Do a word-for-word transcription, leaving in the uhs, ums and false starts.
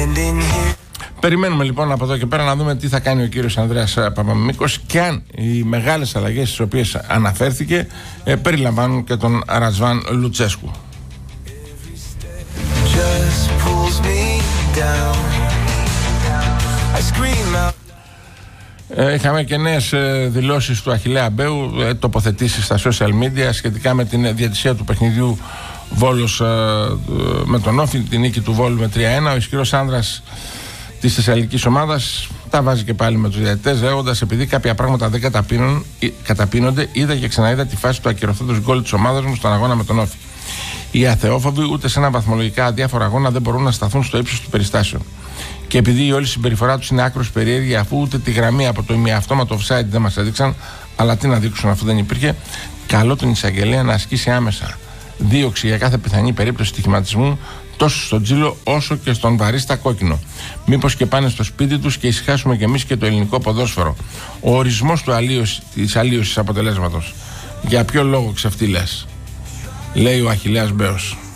Περιμένουμε λοιπόν από εδώ και πέρα να δούμε τι θα κάνει ο κύριος Ανδρέας Παπαμαμίκος και αν οι μεγάλες αλλαγές στις οποίες αναφέρθηκε ε, περιλαμβάνουν και τον Ρασβάν Λουτσέσκου. Ε, είχαμε και νέες ε, δηλώσεις του Αχιλλέα Μπέου, ε, τοποθετήσεις στα social media σχετικά με την διαιτησία του παιχνιδιού Βόλος ε, με τον Όφη, την νίκη του Βόλου με τρία ένα. Ο ισχυρός άνδρας της θεσσαλικής ομάδας τα βάζει και πάλι με τους διαιτητές, λέγοντας επειδή κάποια πράγματα δεν καταπίνονται, είδα και ξαναείδα τη φάση του ακυρωθέντος γκολ της ομάδας μου στον αγώνα με τον Όφη. Οι αθεόφοβοι ούτε σε ένα βαθμολογικά αδιάφορα αγώνα δεν μπορούν να σταθούν στο ύψος του περιστάσεων. Και επειδή η όλη συμπεριφορά τους είναι άκρως περίεργη, αφού ούτε τη γραμμή από το ημιαυτόματο offside δεν μας έδειξαν, αλλά τι να δείξουν αφού δεν υπήρχε, καλό τον εισαγγελέα να ασκήσει άμεσα δίωξη για κάθε πιθανή περίπτωση στοιχηματισμού, τόσο στον Τζίλο όσο και στον βαρίστα κόκκινο. Μήπως και πάνε στο σπίτι τους και ησυχάσουμε κι εμείς και το ελληνικό ποδόσφαιρο. Ο ορισμός του αλλίωση, της αλλίωσης αποτελέσματος. Για ποιο λόγο ξεφτύλες, λέει ο Αχιλλέας Μπέος.